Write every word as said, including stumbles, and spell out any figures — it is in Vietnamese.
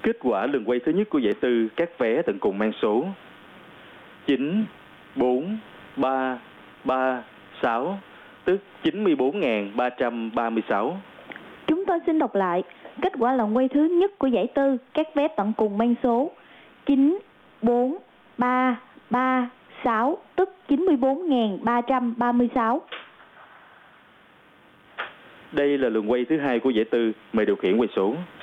Kết quả lần quay thứ nhất của giải tư các vé tận cùng mang số chín bốn ba ba sáu, tức chín mươi bốn nghìn ba trăm ba mươi sáu. Chúng tôi xin đọc lại. Kết quả lần quay thứ nhất của giải tư các vé tận cùng mang số chín bốn ba ba sáu, tức chín mươi bốn nghìn ba trăm ba mươi sáu. Đây là lần quay thứ hai của giải tư. Mời điều khiển quay số.